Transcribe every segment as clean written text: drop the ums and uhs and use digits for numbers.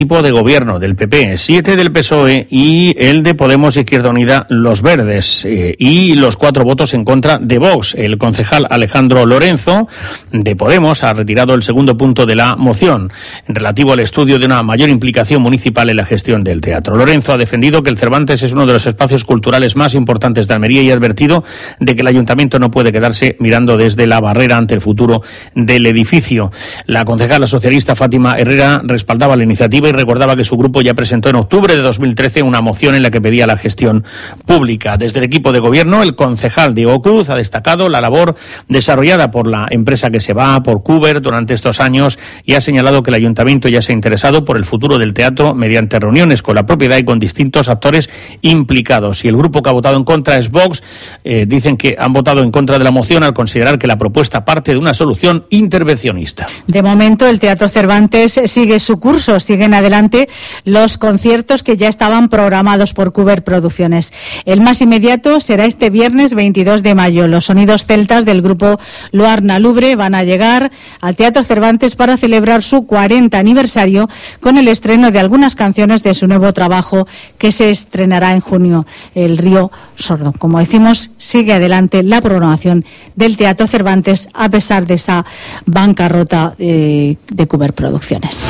Equipo de gobierno del PP, 7 del PSOE y el de Podemos Izquierda Unida, Los Verdes, y los 4 votos en contra de Vox. El concejal Alejandro Lorenzo, de Podemos, ha retirado el segundo punto de la moción, relativo al estudio de una mayor implicación municipal en la gestión del teatro. Lorenzo ha defendido que el Cervantes es uno de los espacios culturales más importantes de Almería y ha advertido de que el ayuntamiento no puede quedarse mirando desde la barrera ante el futuro del edificio. La concejala socialista Fátima Herrera respaldaba la iniciativa y recordaba que su grupo ya presentó en octubre de 2013 una moción en la que pedía la gestión pública. Desde el equipo de gobierno, el concejal Diego Cruz ha destacado la labor desarrollada por la empresa que se va, por Cuber, durante estos años, y ha señalado que el ayuntamiento ya se ha interesado por el futuro del teatro mediante reuniones con la propiedad y con distintos actores implicados. Y el grupo que ha votado en contra es Vox. Dicen que han votado en contra de la moción al considerar que la propuesta parte de una solución intervencionista. De momento, el Teatro Cervantes sigue su curso, siguen adelante los conciertos que ya estaban programados por Cuber Producciones. El más inmediato será este viernes 22 de mayo. Los sonidos celtas del grupo Luarna Lubre van a llegar al Teatro Cervantes para celebrar su 40 aniversario con el estreno de algunas canciones de su nuevo trabajo que se estrenará en junio, El Río Sordo. Como decimos, sigue adelante la programación del Teatro Cervantes a pesar de esa bancarrota de Cuber Producciones.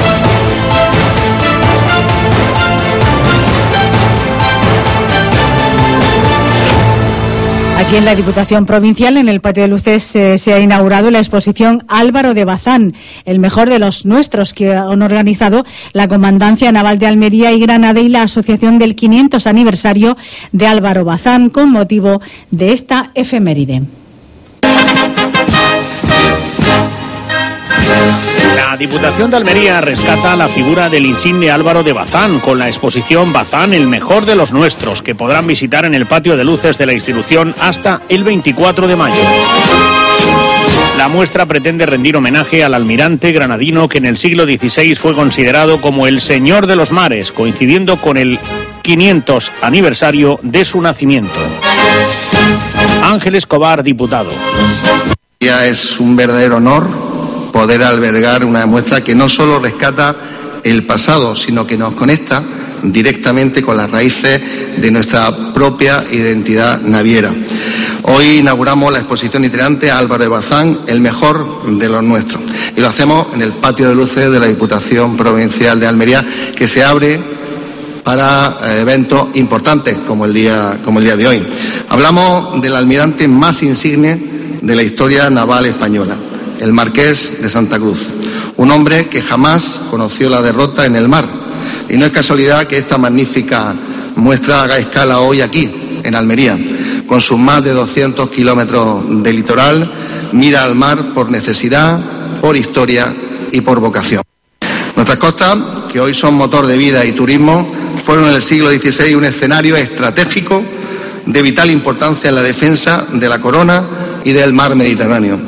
Aquí en la Diputación Provincial, en el Patio de Luces, se ha inaugurado la exposición Álvaro de Bazán, el mejor de los nuestros, que han organizado la Comandancia Naval de Almería y Granada y la Asociación del 500 aniversario de Álvaro Bazán, con motivo de esta efeméride. La Diputación de Almería rescata la figura del insigne Álvaro de Bazán con la exposición Bazán, el mejor de los nuestros, que podrán visitar en el Patio de Luces de la institución hasta el 24 de mayo. La muestra pretende rendir homenaje al almirante granadino que en el siglo XVI fue considerado como el señor de los mares, coincidiendo con el 500 aniversario de su nacimiento. Ángel Escobar, diputado. Es un verdadero honor poder albergar una muestra que no solo rescata el pasado, sino que nos conecta directamente con las raíces de nuestra propia identidad naviera. Hoy inauguramos la exposición itinerante Álvaro de Bazán, el mejor de los nuestros. Y lo hacemos en el Patio de Luces de la Diputación Provincial de Almería, que se abre para eventos importantes como el día de hoy. Hablamos del almirante más insigne de la historia naval española, el Marqués de Santa Cruz, un hombre que jamás conoció la derrota en el mar. Y no es casualidad que esta magnífica muestra haga escala hoy aquí, en Almería. Con sus más de 200 kilómetros de litoral, mira al mar por necesidad, por historia y por vocación. Nuestras costas, que hoy son motor de vida y turismo, fueron en el siglo XVI un escenario estratégico de vital importancia en la defensa de la corona y del mar Mediterráneo.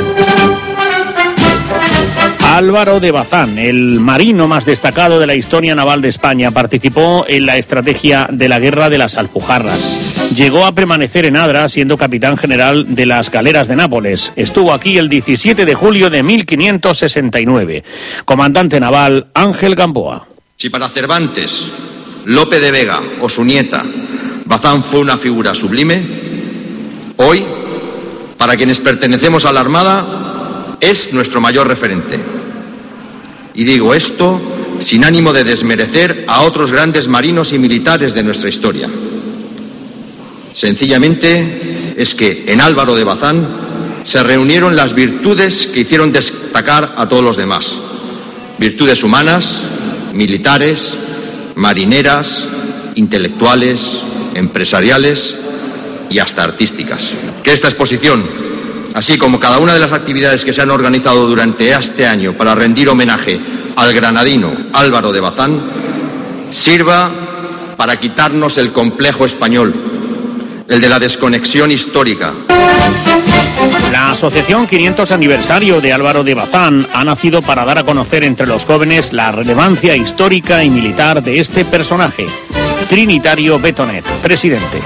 Álvaro de Bazán, el marino más destacado de la historia naval de España, participó en la estrategia de la Guerra de las Alpujarras. Llegó a permanecer en Adra siendo capitán general de las galeras de Nápoles. Estuvo aquí el 17 de julio de 1569. Comandante naval Ángel Gamboa. Si para Cervantes, Lope de Vega o su nieta Bazán fue una figura sublime, hoy, para quienes pertenecemos a la Armada, es nuestro mayor referente. Y digo esto sin ánimo de desmerecer a otros grandes marinos y militares de nuestra historia. Sencillamente es que en Álvaro de Bazán se reunieron las virtudes que hicieron destacar a todos los demás. Virtudes humanas, militares, marineras, intelectuales, empresariales y hasta artísticas. Que esta exposición, así como cada una de las actividades que se han organizado durante este año para rendir homenaje al granadino Álvaro de Bazán, sirva para quitarnos el complejo español, el de la desconexión histórica. La Asociación 500 Aniversario de Álvaro de Bazán ha nacido para dar a conocer entre los jóvenes la relevancia histórica y militar de este personaje. Trinitario Betonet, presidente.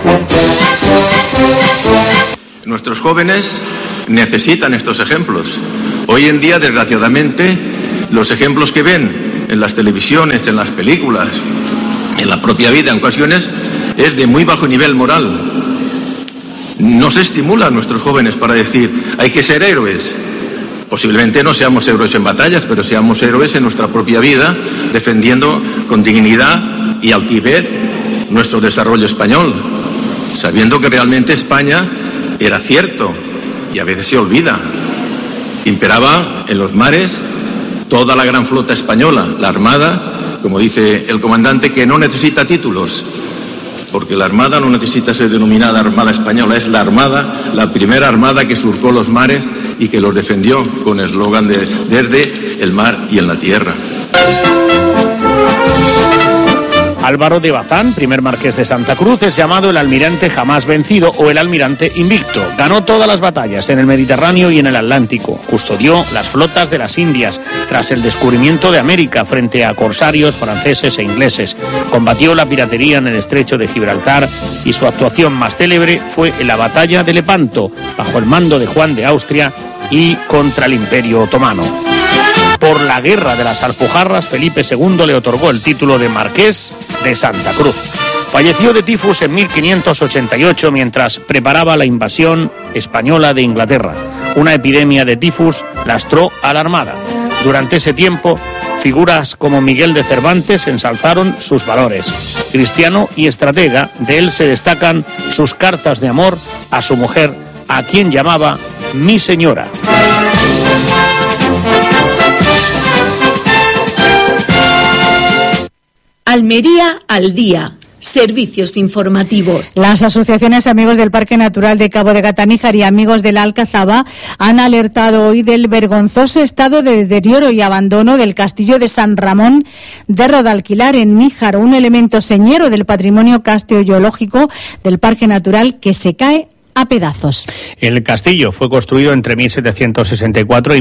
Nuestros jóvenes necesitan estos ejemplos. Hoy en día, desgraciadamente, los ejemplos que ven en las televisiones, en las películas, en la propia vida en ocasiones, es de muy bajo nivel moral. No se estimula a nuestros jóvenes para decir, hay que ser héroes. Posiblemente no seamos héroes en batallas, pero seamos héroes en nuestra propia vida, defendiendo con dignidad y altivez nuestro desarrollo español, sabiendo que realmente España era cierto y a veces se olvida. Imperaba en los mares toda la gran flota española, la Armada, como dice el comandante, que no necesita títulos, porque la Armada no necesita ser denominada Armada Española, es la Armada, la primera Armada que surcó los mares y que los defendió con el eslogan de desde el mar y en la tierra. Álvaro de Bazán, primer marqués de Santa Cruz, es llamado el almirante jamás vencido o el almirante invicto. Ganó todas las batallas en el Mediterráneo y en el Atlántico. Custodió las flotas de las Indias tras el descubrimiento de América frente a corsarios franceses e ingleses. Combatió la piratería en el estrecho de Gibraltar y su actuación más célebre fue en la batalla de Lepanto, bajo el mando de Juan de Austria y contra el Imperio Otomano. Por la Guerra de las Alpujarras, Felipe II le otorgó el título de Marqués de Santa Cruz. Falleció de tifus en 1588 mientras preparaba la invasión española de Inglaterra. Una epidemia de tifus lastró a la Armada. Durante ese tiempo, figuras como Miguel de Cervantes ensalzaron sus valores. Cristiano y estratega, de él se destacan sus cartas de amor a su mujer, a quien llamaba mi señora. Almería al día. Servicios informativos. Las asociaciones Amigos del Parque Natural de Cabo de Gata-Níjar y Amigos de la Alcazaba han alertado hoy del vergonzoso estado de deterioro y abandono del castillo de San Ramón de Rodalquilar en Níjar, un elemento señero del patrimonio casteológico del Parque Natural que se cae a pedazos. El castillo fue construido entre 1764 y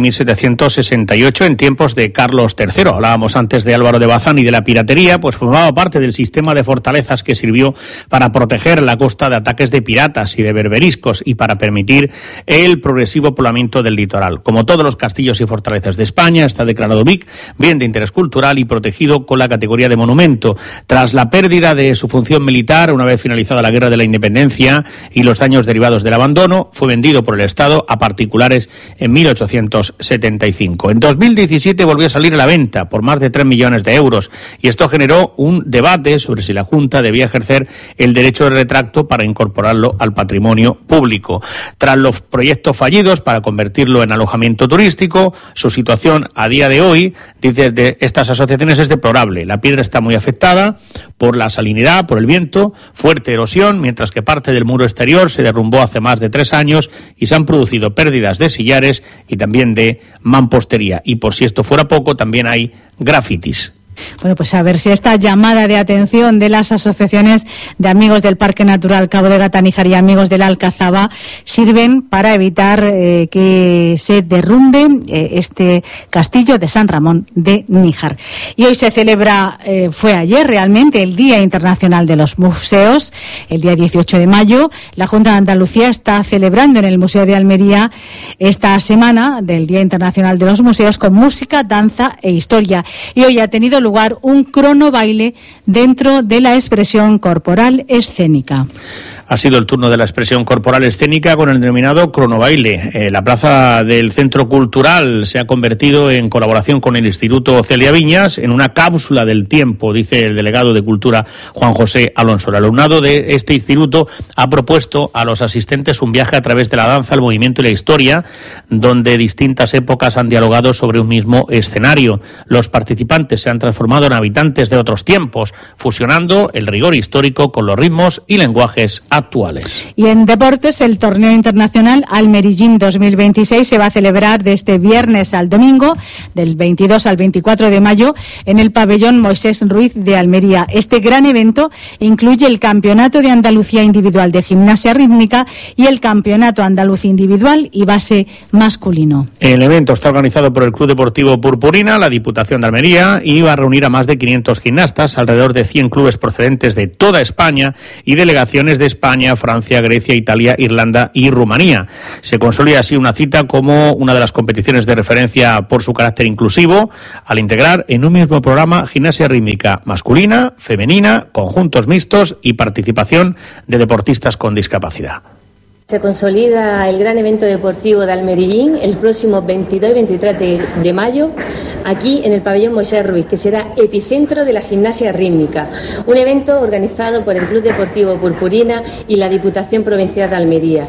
1768 en tiempos de Carlos III. Hablábamos antes de Álvaro de Bazán y de la piratería, pues formaba parte del sistema de fortalezas que sirvió para proteger la costa de ataques de piratas y de berberiscos y para permitir el progresivo poblamiento del litoral. Como todos los castillos y fortalezas de España, está declarado BIC, bien de interés cultural y protegido con la categoría de monumento. Tras la pérdida de su función militar, una vez finalizada la Guerra de la Independencia y los daños derivados del abandono, fue vendido por el Estado a particulares en 1875. En 2017 volvió a salir a la venta por más de 3 millones de euros y esto generó un debate sobre si la Junta debía ejercer el derecho de retracto para incorporarlo al patrimonio público. Tras los proyectos fallidos para convertirlo en alojamiento turístico, su situación a día de hoy, dice de estas asociaciones, es deplorable. La piedra está muy afectada por la salinidad, por el viento, fuerte erosión, mientras que parte del muro exterior se derrumbó hace más de 3 años y se han producido pérdidas de sillares y también de mampostería. Y por si esto fuera poco, también hay grafitis. Bueno, pues a ver si esta llamada de atención de las asociaciones de Amigos del Parque Natural Cabo de Gata-Níjar y Amigos de la Alcazaba sirven para evitar que se derrumbe este castillo de San Ramón de Níjar. Y hoy se celebra, fue ayer realmente, el Día Internacional de los Museos, el día 18 de mayo. La Junta de Andalucía está celebrando en el Museo de Almería esta semana del Día Internacional de los Museos con música, danza e historia. Y hoy ha tenido lugar un cronobaile dentro de la expresión corporal escénica. Ha sido el turno de la expresión corporal escénica con el denominado cronobaile. La plaza del Centro Cultural se ha convertido, en colaboración con el Instituto Celia Viñas, en una cápsula del tiempo, dice el delegado de Cultura Juan José Alonso. El alumnado de este instituto ha propuesto a los asistentes un viaje a través de la danza, el movimiento y la historia, donde distintas épocas han dialogado sobre un mismo escenario. Los participantes se han transformado en habitantes de otros tiempos, fusionando el rigor histórico con los ritmos y lenguajes actuales. Y en deportes, el torneo internacional Almerillín 2026 se va a celebrar de este viernes al domingo, del 22 al 24 de mayo, en el pabellón Moisés Ruiz de Almería. Este gran evento incluye el Campeonato de Andalucía Individual de Gimnasia Rítmica y el Campeonato Andaluz Individual y Base Masculino. El evento está organizado por el Club Deportivo Purpurina, la Diputación de Almería, y va a reunir a más de 500 gimnastas, alrededor de 100 clubes procedentes de toda España y delegaciones de España España, Francia, Grecia, Italia, Irlanda y Rumanía. Se consolida así una cita como una de las competiciones de referencia por su carácter inclusivo, al integrar en un mismo programa gimnasia rítmica masculina, femenina, conjuntos mixtos y participación de deportistas con discapacidad. Se consolida el gran evento deportivo de Almerillín el próximo 22 y 23 de mayo, aquí en el pabellón Moisés Ruiz, que será epicentro de la gimnasia rítmica. Un evento organizado por el Club Deportivo Purpurina y la Diputación Provincial de Almería.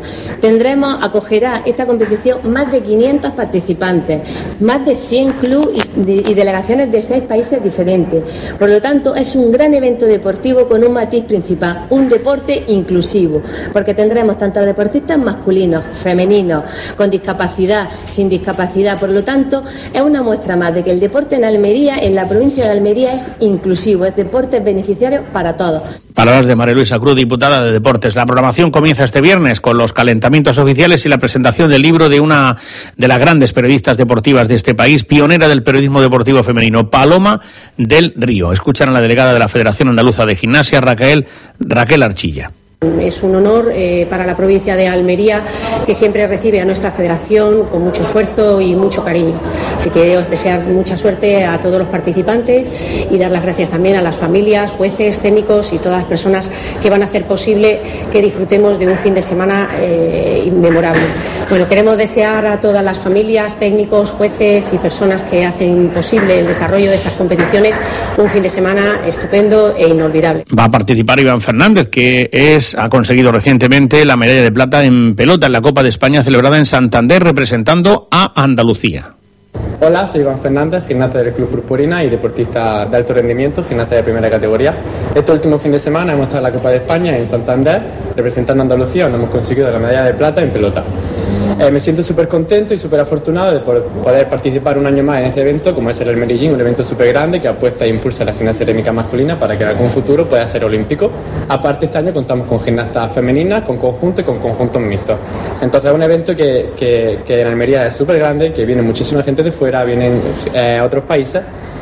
Acogerá esta competición más de 500 participantes, más de 100 clubes y delegaciones de 6 países diferentes. Por lo tanto, es un gran evento deportivo con un matiz principal, un deporte inclusivo, porque tendremos tanto deportistas masculinos, femeninos, con discapacidad, sin discapacidad. Por lo tanto, es una muestra más de que el deporte en Almería, en la provincia de Almería, es inclusivo, es deporte beneficiario para todos. Palabras de María Luisa Cruz, diputada de Deportes. La programación comienza este viernes con los calentamientos oficiales y la presentación del libro de una de las grandes periodistas deportivas de este país, pionera del periodismo deportivo femenino, Paloma del Río. Escuchan a la delegada de la Federación Andaluza de Gimnasia, Raquel Archilla. Es un honor para la provincia de Almería, que siempre recibe a nuestra federación con mucho esfuerzo y mucho cariño. Así que os deseo mucha suerte a todos los participantes y dar las gracias también a las familias, jueces, técnicos y todas las personas que van a hacer posible que disfrutemos de un fin de semana inmemorable. Bueno, queremos desear a todas las familias, técnicos, jueces y personas que hacen posible el desarrollo de estas competiciones un fin de semana estupendo e inolvidable. Va a participar Iván Fernández, que ha conseguido recientemente la medalla de plata en pelota en la Copa de España celebrada en Santander, representando a Andalucía. Hola, soy Iván Fernández, gimnasta del Club Purpurina y deportista de alto rendimiento, gimnasta de primera categoría. Este último fin de semana hemos estado en la Copa de España en Santander, representando a Andalucía, donde hemos conseguido la medalla de plata en pelota. Me siento súper contento y súper afortunado de poder participar un año más en este evento, como es el Almerillín, un evento súper grande que apuesta e impulsa la gimnasia rítmica masculina para que en algún futuro pueda ser olímpico. Aparte, este año contamos con gimnastas femeninas, con conjuntos y con conjuntos mixtos. Entonces es un evento que en Almería es súper grande, que viene muchísima gente de fuera, vienen a otros países.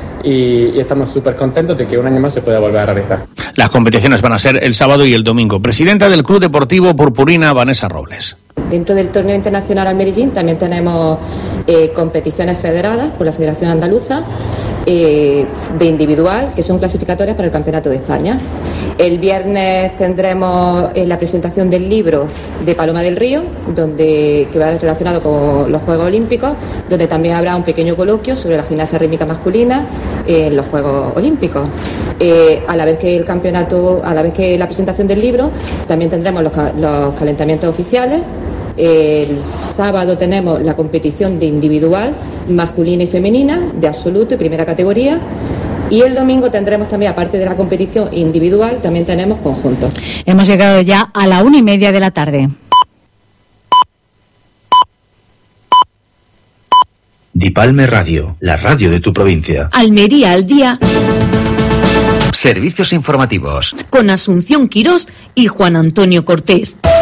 Y estamos súper contentos de que un año más se pueda volver a realizar. Las competiciones van a ser el sábado y el domingo. Presidenta del Club Deportivo Purpurina, Vanessa Robles. Dentro del torneo internacional Almerillín también tenemos competiciones federadas por la Federación Andaluza de individual, que son clasificatorias para el Campeonato de España. El viernes tendremos la presentación del libro de Paloma del Río, que va relacionado con los Juegos Olímpicos, donde también habrá un pequeño coloquio sobre la gimnasia rítmica masculina en los Juegos Olímpicos. A la vez que la presentación del libro, también tendremos los calentamientos oficiales. El sábado tenemos la competición de individual masculina y femenina, de absoluto y primera categoría. Y el domingo tendremos también, aparte de la competición individual, también tenemos conjuntos. Hemos llegado ya a la 1:30 de la tarde. Dipalme Radio, la radio de tu provincia. Almería al día. Servicios informativos. Con Asunción Quirós y Juan Antonio Cortés.